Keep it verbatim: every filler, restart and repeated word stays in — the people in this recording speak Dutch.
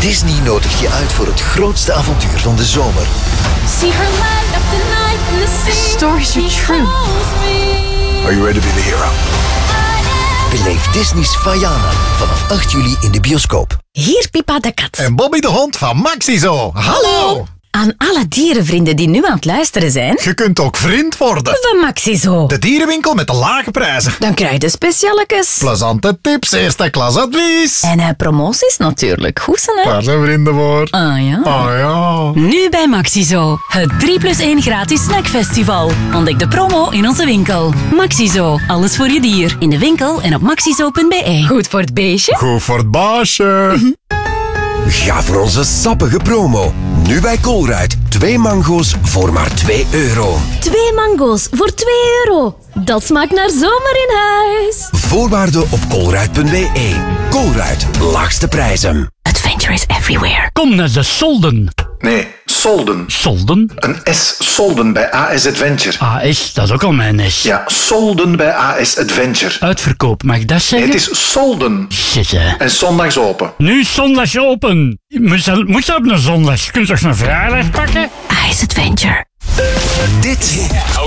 Disney nodigt je uit voor het grootste avontuur van de zomer. See her light up the night in the sea. Stories are true. Are you ready to be the hero? Beleef Disney's Vaiana vanaf acht juli in de bioscoop. Hier Pippa de kat. En Bobby de hond van Maxizo. Hallo! Aan alle dierenvrienden die nu aan het luisteren zijn. Je kunt ook vriend worden. Van Maxizo. De dierenwinkel met de lage prijzen. Dan krijg je specialekes. Plezante tips, eerste klas advies. En uh, promoties natuurlijk. Goed zo, hè? Daar zijn vrienden voor. Ah ja. Ah ja. Nu bij Maxizo. Het drie plus één gratis snackfestival. Ontdek de promo in onze winkel. Maxizo. Alles voor je dier. In de winkel en op maxizo punt be. Goed voor het beestje. Goed voor het baasje. Ga voor onze sappige promo. Nu bij Colruyt. Twee mango's voor maar twee euro. Twee mango's voor twee euro. Dat smaakt naar zomer in huis. Voorwaarden op colruyt punt be. Colruyt. Laagste prijzen. Adventure is everywhere. Kom naar de solden. Nee, solden. Solden? Een S, solden bij A S Adventure. A S, dat is ook al mijn S. Ja, solden bij A S Adventure. Uitverkoop, mag ik dat zeggen? Het is solden. Shit, hè. En zondags open. Nu is zondags open. Moet je, moet je op een zondag? Kun je toch een vrijdag pakken? Ice Adventure. Dit